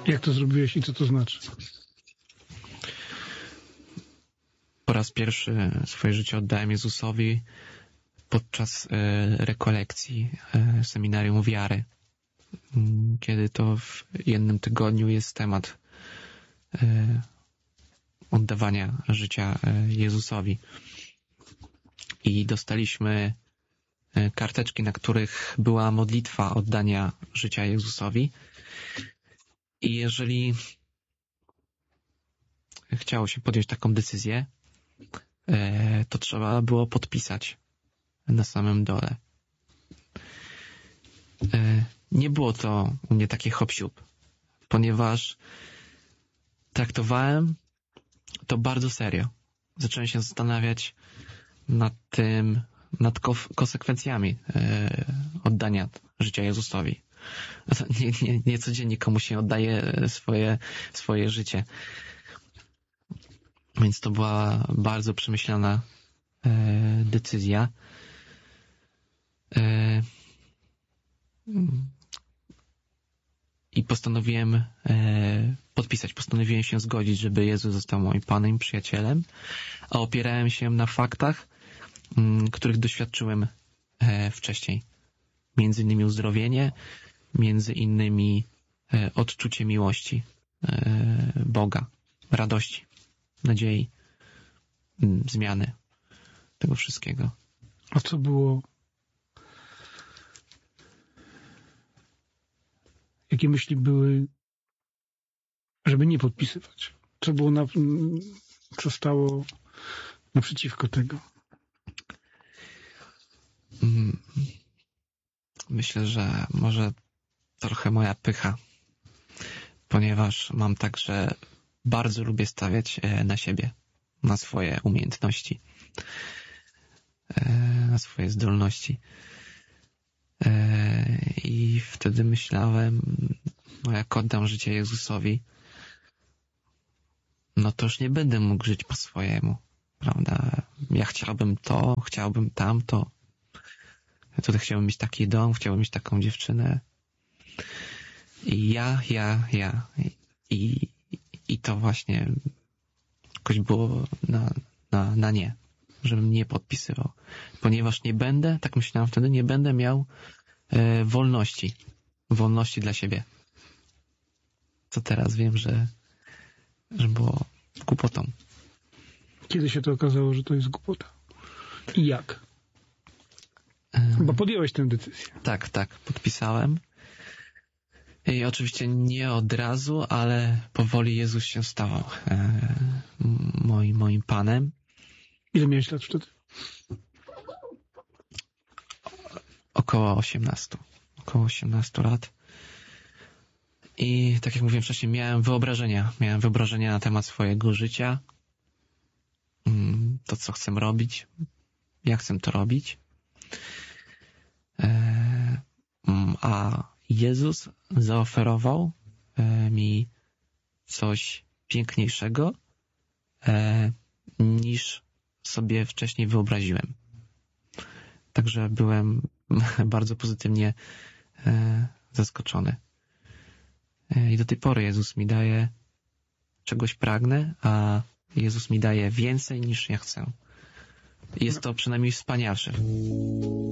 Jak to zrobiłeś i co to znaczy? Po raz pierwszy swoje życie oddałem Jezusowi podczas rekolekcji seminarium wiary, kiedy to w jednym tygodniu jest temat oddawania życia Jezusowi. I dostaliśmy karteczki, na których była modlitwa oddania życia Jezusowi. I jeżeli chciało się podjąć taką decyzję, to trzeba było podpisać na samym dole. Nie było to u mnie takie hop-siup, ponieważ traktowałem to bardzo serio. Zacząłem się zastanawiać nad tym, nad konsekwencjami oddania życia Jezusowi. Nie codziennie komuś się oddaje swoje życie. Więc to była bardzo przemyślana decyzja. I postanowiłem postanowiłem się zgodzić, żeby Jezus został moim Panem i przyjacielem, a opierałem się na faktach, których doświadczyłem wcześniej. Między innymi uzdrowienie, między innymi odczucie miłości Boga, radości, nadziei, zmiany, tego wszystkiego. A co było? Jakie myśli były, żeby nie podpisywać? Co było co stało naprzeciwko tego? Myślę, że może trochę moja pycha, ponieważ mam tak, że bardzo lubię stawiać na siebie, na swoje umiejętności, na swoje zdolności. I wtedy myślałem, no jak oddam życie Jezusowi, no to już nie będę mógł żyć po swojemu, prawda? Ja chciałbym to, chciałbym tamto. Ja tutaj chciałbym mieć taki dom, chciałbym mieć taką dziewczynę. I ja. I to właśnie jakoś było na nie, żebym nie podpisywał. Ponieważ nie będę, tak myślałem wtedy, nie będę miał wolności dla siebie. Co teraz wiem, że było głupotą. Kiedy się to okazało, że to jest głupota? I jak? Bo podjąłeś tę decyzję. Tak, podpisałem. I oczywiście nie od razu, ale powoli Jezus się stawał moim Panem. Ile miałeś lat wtedy? Około 18 lat. I tak jak mówiłem wcześniej, miałem wyobrażenia na temat swojego życia, to co chcę robić, jak chcę to robić. A Jezus zaoferował mi coś piękniejszego niż sobie wcześniej wyobraziłem. Także byłem bardzo pozytywnie zaskoczony. I do tej pory Jezus mi daje, czegoś pragnę, a Jezus mi daje więcej niż ja chcę. Jest to przynajmniej wspanialsze.